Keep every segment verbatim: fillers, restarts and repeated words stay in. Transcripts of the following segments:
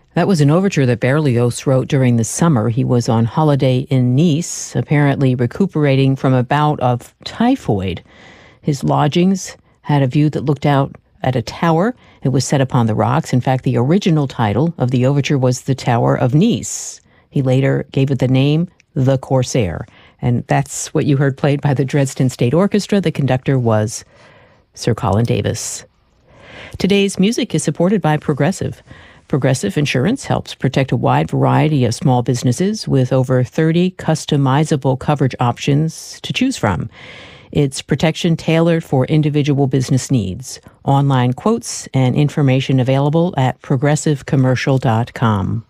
That was an overture that Berlioz wrote during the summer. He was on holiday in Nice, apparently recuperating from a bout of typhoid. His lodgings had a view that looked out at a tower. It was set upon the rocks. In fact, the original title of the overture was The Tower of Nice. He later gave it the name The Corsair. And that's what you heard played by the Dresden State Orchestra. The conductor was Sir Colin Davis. Today's music is supported by Progressive. Progressive Insurance helps protect a wide variety of small businesses with over thirty customizable coverage options to choose from. It's protection tailored for individual business needs. Online quotes and information available at progressive commercial dot com.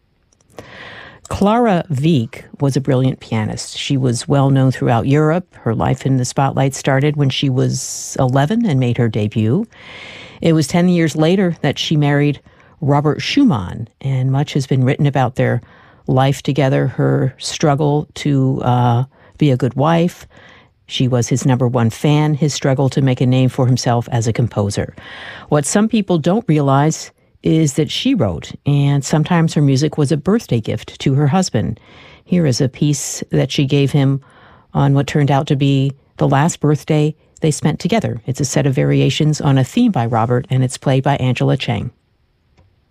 Clara Wieck was a brilliant pianist. She was well known throughout Europe. Her life in the spotlight started when she was eleven and made her debut. It was ten years later that she married Robert Schumann, and much has been written about their life together, her struggle to uh, be a good wife. She was his number one fan, his struggle to make a name for himself as a composer. What some people don't realize is that she wrote, and sometimes her music was a birthday gift to her husband. Here is a piece that she gave him on what turned out to be the last birthday they spent together. It's a set of variations on a theme by Robert, and it's played by Angela Chang.